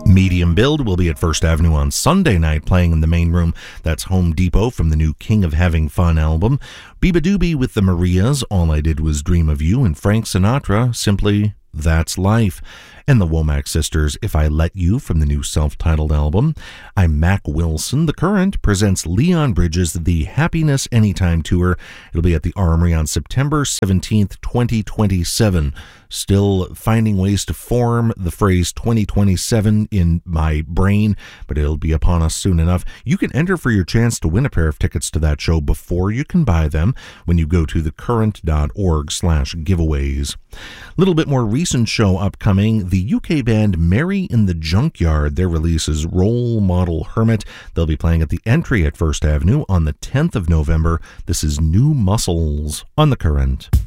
Medium Build will be at First Avenue on Sunday night, playing in the main room. That's Home Depot from the new King of Having Fun album. Biba Doobie with the Marias, All I Did Was Dream of You, and Frank Sinatra, Simply That's Life. And the Womack Sisters, If I Let You, from the new self-titled album. I'm Mac Wilson. The Current presents Leon Bridges' The Happiness Anytime Tour. It'll be at the Armory on September 17th, 2027. Still finding ways to form the phrase 2027 in my brain, but it'll be upon us soon enough. You can enter for your chance to win a pair of tickets to that show before you can buy them when you go to thecurrent.org/giveaways. A little bit more recent show upcoming. The UK band Mary in the Junkyard. Their release is Role Model Hermit. They'll be playing at the Entry at First Avenue on the 10th of November. This is New Muscles on The Current.